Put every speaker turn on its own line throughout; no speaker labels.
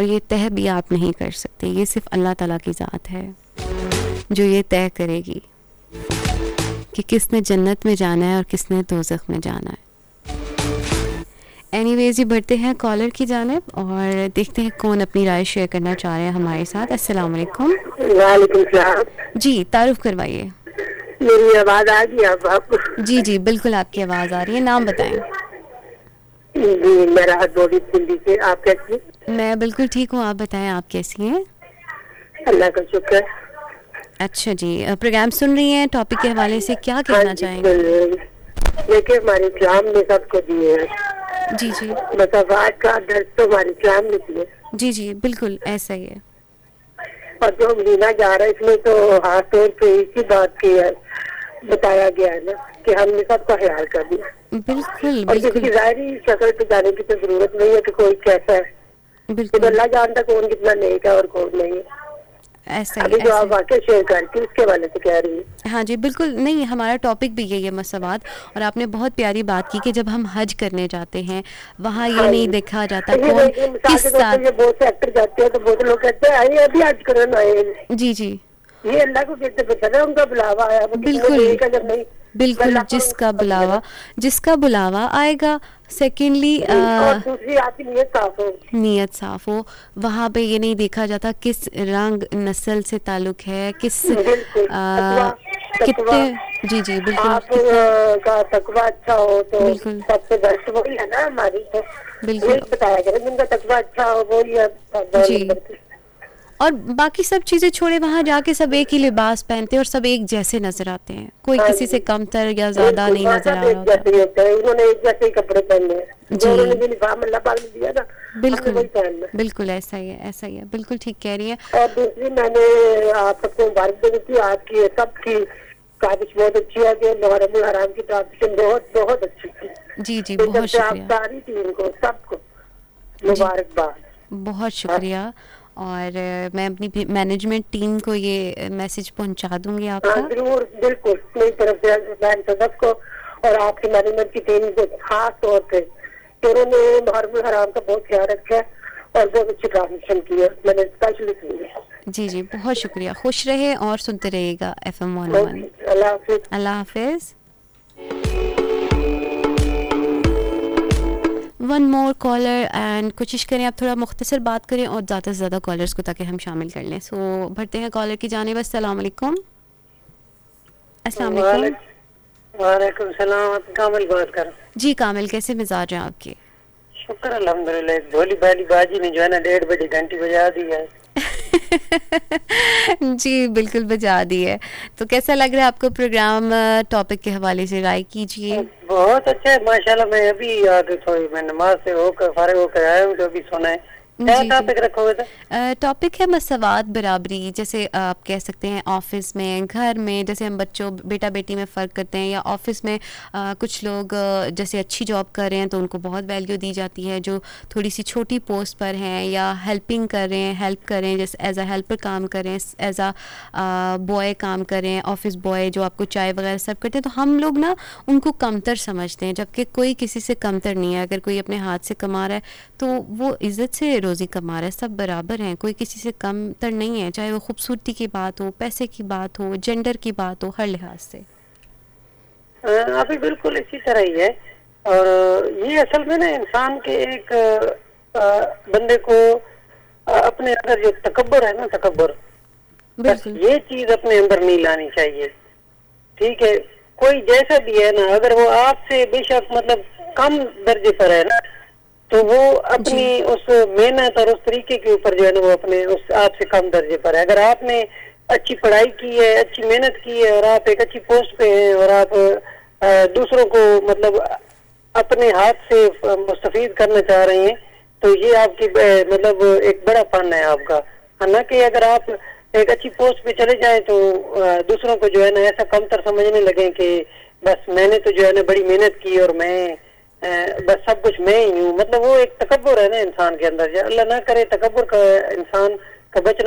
और ये तय भी आप नहीं कर सकते, ये सिर्फ अल्लाह ताला की ज़ात है जो ये तय करेगी कि किसने जन्नत में जाना है और किसने दोज़ख में जाना है। एनीवेज, ये बढ़ते हैं कॉलर की जानिब और देखते हैं कौन अपनी राय शेयर करना चाह रहे हैं हमारे साथ। अस्सलाम वालेकुम।
वालेकुम सलाम।
जी, तारुफ करवाइए।
मेरी आवाज़ आ गई अब आपको?
जी जी बिल्कुल, आपकी आवाज़ आ रही है। नाम बताएं।
जी, मैं राहत बोली दिल्ली से। आप कैसी?
मैं बिल्कुल ठीक हूँ, आप बताएं आप कैसी हैं?
अल्लाह का शुक्र है।
अच्छा जी, प्रोग्राम सुन रही हैं, टॉपिक के हवाले से क्या कहना चाहेंगे?
देखिए, हमारे इस्लाम ने सबको दिए हैं।
जी जी
मसावात का दर्ज तो हमारे इस्लाम ने दिए।
जी जी बिल्कुल ऐसा ही है।
और जो महीना जा रहा है इसमें तो हाथ तौर पे इसी बात की है, बताया गया है ना कि हमने सबका ख्याल कर दिया।
बिल्कुल
और किसी की
बिल्कुल
ज़ाहिरी शक्ल पे जाने की तो जरूरत नहीं है कि कोई कैसा है।
बिल्कुल
अल्लाह जानता कौन कितना नेक है और कौन नहीं है।
ऐसा ही
अभी जो आप
ऐसा
वाकई शेयर करके उसके वाले से कह रही है।
ही। हाँ जी बिल्कुल, नहीं हमारा टॉपिक भी यही है मसवात, और आपने बहुत प्यारी बात की कि जब हम हज करने जाते हैं वहाँ ये
हाँ
नहीं
जी।
देखा जाता
ये
कौन
देखिए, मिसाल
किस
के तौर पर
साथ।
ये बहुत से एक्टर जाते हैं तो बहुत लोग कहते हैं आइए अभी आज करना आए।
जी जी
ये अल्लाह को कहते पता है, उनका बुलावा आया वो कितने
बिल्कुल
देर का जब नहीं
बिल्कुल,
अल्लाह को
जिसका बुलावा आएगा। सेकेंडली
और दूसरी आपकी नीयत साफ हो।
नीयत साफ हो, वहाँ पे ये नहीं देखा जाता किस रंग नस्ल से ताल्लुक है, किस
बिल्कुल
कितने। जी जी बिल्कुल
आप का तकवा अच्छा हो तो
बिल्कुल
सबसे बेस्ट वही है ना हमारी। तो
बिल्कुल
यही बताया गया जिनका तकवा अच्छा हो वो ही
जी। और बाकी सब चीज़ें छोड़े, वहाँ जाके सब एक ही लिबास पहनते हैं और सब एक जैसे नजर आते हैं, कोई
हाँ
किसी
जी।
से कमतर या ज़्यादा नहीं नजर आ रहा
एक जैसे
होता।
ही होता है, उन्होंने एक जैसे ही कपड़े पहने हैं जो उन्होंने
जी
यूनिफॉर्म अल्लाह पाक ने दिया ना, हमने
बिल्कुल
वही पहनना है।
बिल्कुल ऐसा ही है, ऐसा ही है, बिल्कुल ठीक कह रही हैं।
और दूसरी मैंने आप सबको मुबारक देनी थी, आपकी सबकी काबिश बहुत अच्छी है कि मुहर्रम हराम की ट्रांजिशन बहुत बहुत अच्छी थी।
जी जी
तो
बहुत
जब से आप
शुक्रिया।
सारी टीम को सबको
जी
मुबारकबाद।
बहुत शुक्रिया। और मैं अपनी मैनेजमेंट टीम को ये मैसेज पहुंचा दूंगी
हाँ
आपका।
जरूर, बिल्कुल मेरी तरफ से मैं सबको और आपकी मैनेजमेंट की टीम को खास तौर पे कि उन्होंने मुहर्रम हराम का बहुत ख्याल रखा है और बहुत अच्छी ट्रांसमिशन की है, मैंने स्पेशली सुनी है।
जी जी बहुत शुक्रिया, खुश रहे और सुनते रहिएगा FM 101।
Allah Hafiz.
Allah Hafiz. One more collar and कोशिश करें आप थोड़ा मुख्तसर बात करें और ज़्यादा से ज़्यादा कॉलर्स को ताकि हम शामिल कर लें। सो बढ़ते हैं कॉलर की जानिब। अस्सलाम वालेकुम। अस्सलाम वालेकुम।
वालेकुम सलाम। आप कामिल बात कर।
जी कामिल, कैसे मिजाज हैं आपके?
शुक्र अल्हम्दुलिल्लाह। भोली भाली बाजी ने जो है ना 1:30 बजे घंटी बजा दी है।
जी बिल्कुल बजा दी है। तो कैसा लग रहा है आपको प्रोग्राम? टॉपिक के हवाले से राय कीजिए।
बहुत अच्छा है माशाल्लाह। मैं अभी थोड़ी मैं नमाज से होकर फारिग होकर आया हूँ तो अभी सुना है। क्या टॉपिक रखोगे? तो
टॉपिक है मसवात बराबरी। जैसे आप कह सकते हैं ऑफिस में, घर में, जैसे हम बच्चों बेटा बेटी में फ़र्क करते हैं, या ऑफिस में कुछ लोग जैसे अच्छी जॉब कर रहे हैं तो उनको बहुत वैल्यू दी जाती है, जो थोड़ी सी छोटी पोस्ट पर हैं या हेल्पिंग कर रहे हैं, हेल्प कर रहे हैं, जैसे एज अ हेल्पर काम कर रहे हैं, एज अ बॉय काम कर रहे हैं, ऑफिस बॉय जो आपको चाय वगैरह सर्व करते हैं, तो हम लोग ना उनको कमतर समझते हैं, जबकि कोई किसी से कमतर नहीं है। अगर कोई अपने हाथ से कमा रहा है तो वो इज़्ज़त से रोज़ी कमा रहा है, सब बराबर हैं, कोई किसी से कमतर नहीं है, चाहे वो खूबसूरती की बात हो, पैसे की बात हो, जेंडर की बात हो, हर लिहाज से।
अभी बिल्कुल इसी तरह ही है। और ये असल में ना इंसान के एक बंदे को अपने अंदर जो तकब्बुर है ना, तकब्बुर, बस ये चीज अपने अंदर नहीं लानी चाहिए। ठीक है, कोई जैसा भी है ना, अगर वो आपसे बेशक मतलब कम दर्जे पर है ना, तो वो अपनी उस मेहनत और उस तरीके के ऊपर जो है ना वो अपने उस आपसे कम दर्जे पर है। अगर आपने अच्छी पढ़ाई की है, अच्छी मेहनत की है और आप एक अच्छी पोस्ट पे हैं और आप दूसरों को मतलब अपने हाथ से मुस्तफीद करना चाह रहे हैं, तो ये आपकी मतलब एक बड़ा फन है आपका। ना कि अगर आप एक अच्छी पोस्ट पे चले जाएं तो दूसरों को जो है ना ऐसा कमतर समझने लगे कि बस मैंने तो जो है ना बड़ी मेहनत की और मैं बस सब कुछ मैं ही हूँ। मतलब वो एक तकब्बुर है ना इंसान के अंदर, अल्लाह ना करे तकब्बुर का इंसान का बचना।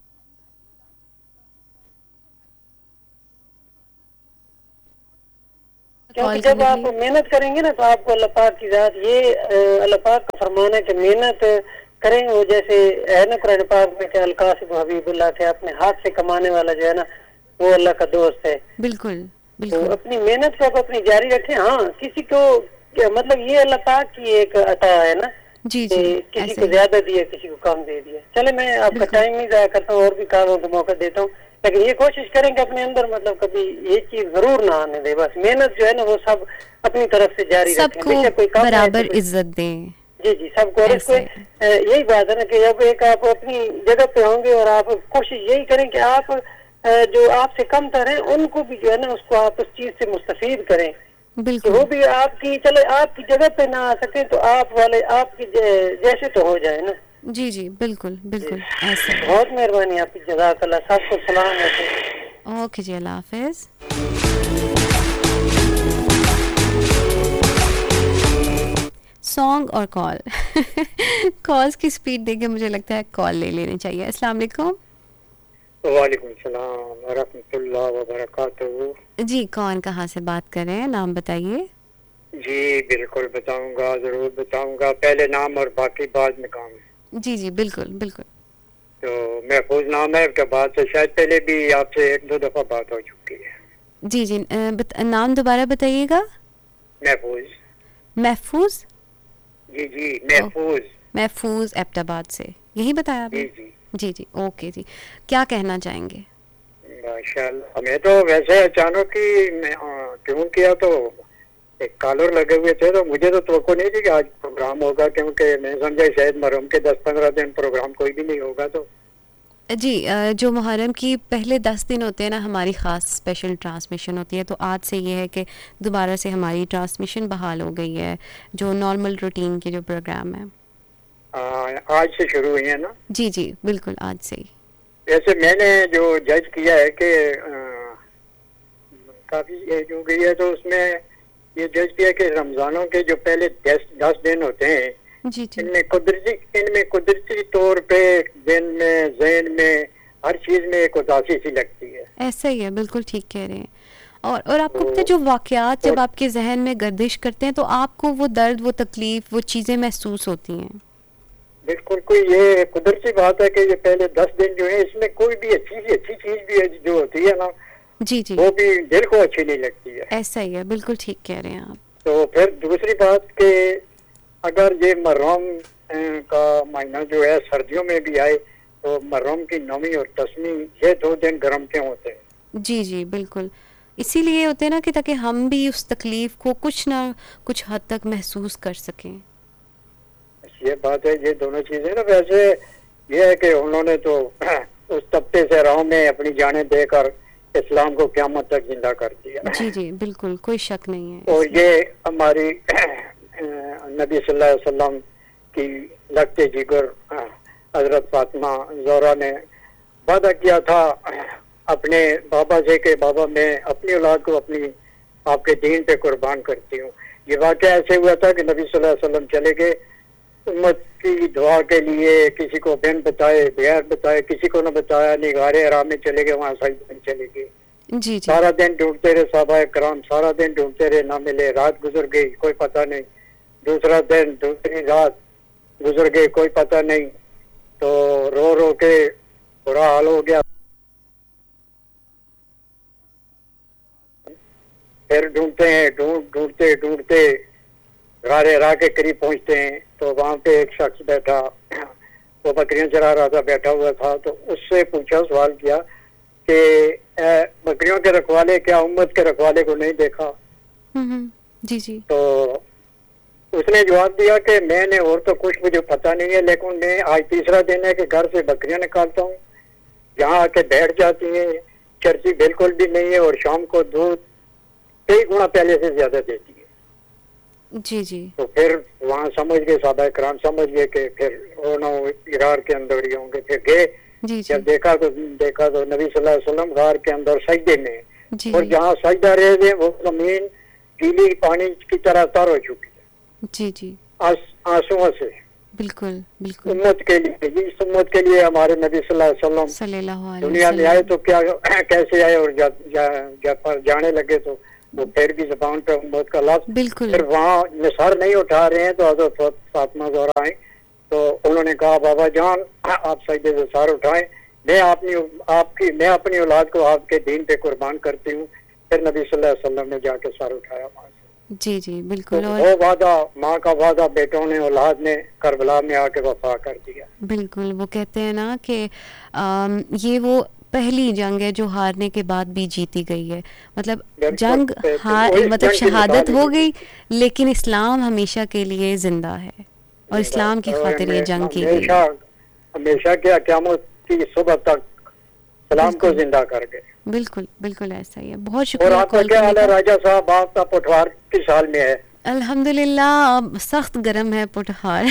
क्योंकि जब आप मेहनत करेंगे ना तो आपको अल्लाह पाक की जात ये अल्लाह पाक का फरमान है कि मेहनत करें, वो जैसे है ना कुरान पाक में कि अल-कासिब हबीबुल्लाह थे, अपने हाथ से कमाने वाला जो है ना वो अल्लाह का दोस्त है।
बिल्कुल,
तो
बिल्कुल।
अपनी मेहनत को आप अपनी जारी रखें। हाँ, किसी को मतलब ये अल्लाह पाक की एक अता है ना
जी,
कि
जी,
किसी
ऐसे
को
ही।
ज्यादा दिया, किसी को कम दे दिया। चले, मैं आपका
बिल्कुल,
टाइम नहीं जाया करता हूँ, और भी कामों को मौका देता हूँ, लेकिन ये कोशिश करें कि अपने अंदर मतलब कभी ये चीज जरूर ना आने दे। बस मेहनत जो है ना वो सब अपनी तरफ से जारी रखें,
सबको
बेशक कोई कम है तो
बराबर इज़्ज़त दें,
जी जी सबको। और इसको
ऐसे।
यही बात है ना कि जब एक आप अपनी जगह पे होंगे और आप कोशिश यही करें कि आप जो आपसे कम तर हैं उनको भी जो है ना उसको आप उस चीज से मुस्तफीद करें कि वो
बिल्कुल।
भी आपकी, चले आपकी जगह पे ना आ सके तो आप वाले आपकी जैसे तो हो जाए ना।
जी, जी, बिल्कुल,
जी,
बिल्कुल, ऐसा ही है।
बहुत मेहरबानी आपकी, जज़ाकल्लाह। सबको सलाम है।
ओके जी, अल्लाह हाफ़िज़। सॉन्ग और कॉल कॉल्स की स्पीड देख के मुझे लगता है कॉल ले लेनी चाहिए। अस्सलाम वालेकुम।
वालेकुम सलाम व रहमतुल्लाह व बरकातहू।
जी, कौन कहाँ से बात कर रहे हैं? नाम बताइए।
जी बिल्कुल बताऊंगा, जरूर बताऊंगा। पहले नाम और बाकी बाद में काम है।
जी, जी, बिल्कुल, बिल्कुल।
तो महफूज नाम है, उसके बाद से शायद पहले भी आपसे एक दो दफा बात हो चुकी है।
जी, जी, नाम दोबारा बताइएगा।
महफूज।
महफूज।
जी जी
ओ,
महफूज।
महफूज एबटाबाद से, यही बताया
जी
आपने?
जी
जी, जी, ओके जी। क्या कहना चाहेंगे?
माशाल्लाह। हमें तो वैसे अचानक ही ट्यून किया तो एक कॉलर लगे हुए थे, तो मुझे तो तवक्को नहीं थी कि आज प्रोग्राम होगा, क्योंकि मैं समझा शायद मुहर्रम के 10-15 दिन प्रोग्राम कोई भी नहीं होगा। तो
जी, जो मुहर्रम की पहले 10 दिन होते हैं ना, हमारी ख़ास स्पेशल ट्रांसमिशन होती है, तो आज से ये है कि दोबारा से हमारी ट्रांसमिशन बहाल हो गई है, जो नॉर्मल रूटीन के जो प्रोग्राम है।
आज से शुरू हुई है ना।
जी, जी, बिल्कुल, आज से ही।
वैसे मैंने जो जज किया है कि काफी एज हो गई है, तो उसमें ये जज किया कि रमजानों के जो पहले 10 दिन होते हैं,
जी, जी,
इनमें कुदरती तौर पे दिन में ज़हन में हर चीज में एक उदासी सी लगती है।
ऐसा ही है, बिल्कुल ठीक कह रहे हैं। और आपको पता है,
तो
जो वाक़यात जब
और
आपके ज़हन में गर्दिश करते हैं, तो आपको वो दर्द, वो तकलीफ़, वो चीज़ें महसूस होती हैं।
बिल्कुल कोई ये कुदरती बात है कि ये पहले 10 दिन जो है, इसमें कोई भी अच्छी चीज भी है जो होती है ना,
जी, जी,
वो भी दिल को अच्छी नहीं लगती है।
ऐसा ही है, बिल्कुल ठीक कह रहे हैं आप।
तो फिर दूसरी बात कि अगर ये मुहर्रम का महीना जो है सर्दियों में भी आए, तो मुहर्रम की 9वीं और 10वीं ये 2 दिन गर्म क्यों होते हैं?
जी, जी, बिल्कुल। इसीलिए होते हैं ना कि ताकि हम भी उस तकलीफ़ को कुछ ना कुछ हद तक महसूस कर सकें।
ये बात है, ये दोनों चीजें ना। वैसे ये है कि उन्होंने तो उस तबके से राह में अपनी जानें देकर इस्लाम को क़यामत तक जिंदा कर दिया।
जी, जी, बिल्कुल, कोई शक नहीं है
और
इसमें।
ये हमारी नबी सल्लल्लाहु अलैहि वसल्लम की लगते जिगर हजरत फातिमा ज़हरा ने वादा किया था अपने बाबा से कि बाबा मैं अपनी औलाद को अपनी आपके दीन पे कुर्बान करती हूँ। ये वाक़या ऐसे हुआ था कि नबी सल्लल्लाहु अलैहि वसल्लम चले गए उम्मत की दुआ के लिए, किसी को बिन बताए बगैर बताए, किसी को न बताया, निगारे आराम में चले गए, वहाँ सजदे में चले गए।
जी, जी,
सारा दिन ढूंढते रहे सहाबाए कराम, सारा दिन ढूंढते रहे, ना मिले। रात गुजर गई, कोई पता नहीं। दूसरा दिन, दूसरी रात गुजर गई, कोई पता नहीं। तो रो रो के बुरा हाल हो गया। फिर ढूंढते हैं, ढूंढते ढूंढते गारे राह के करीब पहुंचते हैं, तो वहां पे एक शख्स बैठा, वो बकरियां चरा रहा था, बैठा हुआ था। तो उससे पूछा, सवाल किया कि बकरियों के रखवाले क्या उम्मत के रखवाले को नहीं देखा?
जी, जी,
तो उसने जवाब दिया कि मैंने और तो कुछ मुझे पता नहीं है, लेकिन मैं आज तीसरा दिन है कि घर से बकरियां निकालता हूँ, यहाँ आके बैठ जाती हैं, चर्ची बिल्कुल भी नहीं है, और शाम को दूध कई गुना पहले से ज्यादा देती है।
जी, जी,
तो फिर वहाँ समझ गए, साहबा कराम समझ गए कि फिर वो ना इरार के अंदर ही होंगे। फिर गए,
जी, जी,
जब देखा तो नबी सल्लल्लाहु अलैहि वसल्लम गार के अंदर सजदे में,
जी,
और जहाँ सजदा रहे थे वो जमीन गीली पानी की तरह तर हो चुकी है
जी, जी,
आंसुओं से।
बिल्कुल, बिल्कुल,
उम्मत के लिए, इस उम्मत के लिए हमारे नबी सल्लल्लाहु अलैहि वसल्लम
सल्लल्लाहु अलैहि
दुनिया में आए,
वसल्लम।
तो क्या कैसे आए, और जब जाने लगे तो वो फिर भी जबान पे उम्मत का लफ्ज।
बिल्कुल,
फिर वहाँ निसार नहीं उठा रहे हैं, तो हजरत फातिमा ज़हरा आई, तो उन्होंने कहा बाबा जान आप सजदे से सर उठाएं, मैं अपनी औलाद को आपके दीन पे कुर्बान करती हूँ। फिर नबी सल्लल्लाहु अलैहि वसल्लम ने जाके सर उठाया माँ से।
जी जी
तो
बिल्कुल। और
वो वादा, माँ का वादा बेटों ने, औलाद ने करबला में आके वफा कर दिया।
बिल्कुल वो कहते हैं ना कि ये वो पहली जंग है जो हारने के बाद भी जीती गई है। मतलब
बिल्कुल,
जंग
तो
हार
वो इस
मतलब
जंग की
शहादत
मिसाल
हो
ही
गई, लेकिन इस्लाम हमेशा के लिए जिंदा है और इस्लाम की
और
खातिर ये जंग की गई
हमेशा
है।
हमेशा क्या क़यामत की सुबह तक सलाम को
बिल्कुल
जिंदा कर गए।
बिल्कुल बिल्कुल ऐसा ही है। बहुत
और
शुक्रिया
आपका
कॉल
क्या
करने
हाल है
का।
राजा साहब? आपका पटवार किस हाल में है?
अल्हम्दुलिल्लाह अब सख्त गर्म है पुटहार।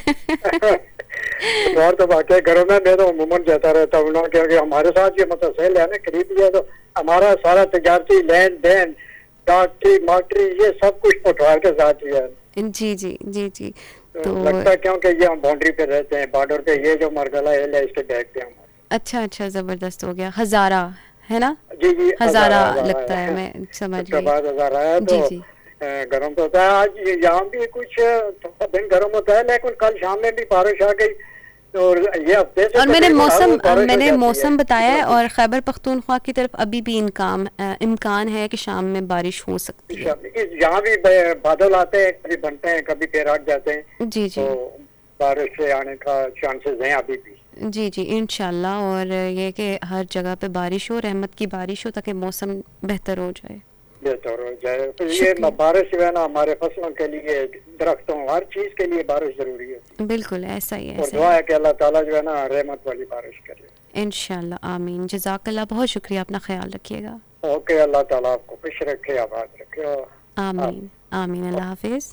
पटवार तो वाकई घरों में, मैं तो अमूमन जाता रहता हूँ ना, क्योंकि हमारे साथ ये मुतसिल है ना, करीब है, तो हमारा सारा तजारती लेन देन, डॉक्टरी मार्टरी, ये सब कुछ पटवार के साथ ही है।
जी जी जी जी।
तो
तो
लगता है क्योंकि ये हम बाउंड्री पे रहते हैं, बॉर्डर पे, ये जो मरगला हिल है इसके बैग पे हम।
अच्छा अच्छा ज़बरदस्त हो गया। हज़ारा है ना?
जी जी,
हज़ारा
हज़ारा
लगता है,
है।
मैं समझ
उसके
गई।
बाद हज़ारा है तो
जी जी
गर्म तो होता है। आज यहाँ भी कुछ थोड़ा दिन गर्म होता है, लेकिन कल शाम में भी बारिश आ गई। और ये हफ्ते से
और मैंने
तकरीबन हर रोज बारिश हो
मैंने
जाती
मौसम बताया है,
है।
और खैबर पख्तूनख्वा की तरफ अभी भी इम्कान है कि शाम में बारिश हो सकती है।
यहाँ भी बादल आते हैं, कभी बनते हैं, कभी फिर हट जाते हैं।
जी जी
तो बारिश से आने का चांसेस हैं अभी भी।
जी जी इंशाल्लाह। और ये कि हर जगह पे बारिश हो, रहमत की बारिश हो, ताकि मौसम बेहतर हो जाए।
बेहतर हो जाए। तो ये
शुक्रिया।
बारिश जो है ना, हमारे फसलों के लिए, दरख्तों, हर चीज के लिए बारिश जरूरी है।
बिल्कुल ऐसा ही है,
और
ऐसा
दुआ
ही
है कि अल्लाह ताला जो है ना रहमत वाली बारिश करे।
इंशाल्लाह आमीन। जज़ाकल्लाह, बहुत शुक्रिया, अपना ख्याल रखिएगा।
ओके, अल्लाह ताला आपको खुश रखे, आबाद रखे।
आमीन आमीन। अल्लाह हाफिज़।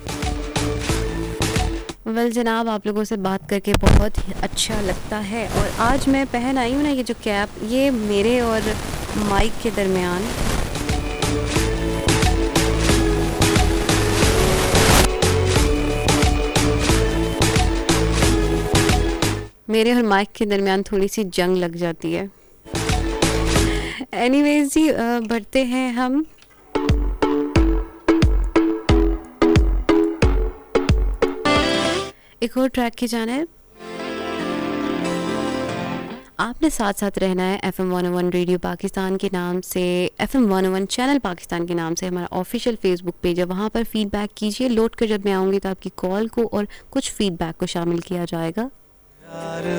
वेल जनाब, आप लोगों से बात करके बहुत ही अच्छा लगता है। और आज मैं पहन आई हूँ ना ये जो कैप, ये मेरे और माइक के दरमियान थोड़ी सी जंग लग जाती है। एनीवेज जी, बढ़ते हैं हम। एक और ट्रैक की जानिब। आपने साथ साथ रहना है FM 101 रेडियो पाकिस्तान के नाम से, FM 101 चैनल पाकिस्तान के नाम से हमारा ऑफिशियल फेसबुक पेज है, वहाँ पर फीडबैक कीजिए। लोड कर जब मैं आऊँगी तो आपकी कॉल को और कुछ फीडबैक को शामिल किया जाएगा।